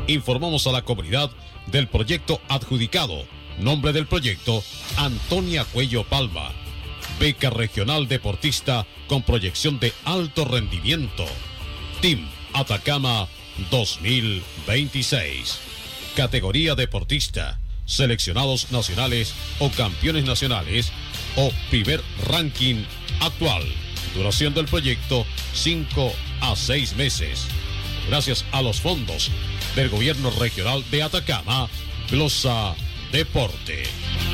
Informamos a la comunidad del proyecto adjudicado. Nombre del proyecto: Antonia Cuello Palma. Beca regional deportista con proyección de alto rendimiento. Team Atacama 2026. Categoría deportista: seleccionados nacionales o campeones nacionales o primer ranking actual. Duración del proyecto: 5 a 6 meses. Gracias a los fondos del Gobierno Regional de Atacama, Glosa Deporte.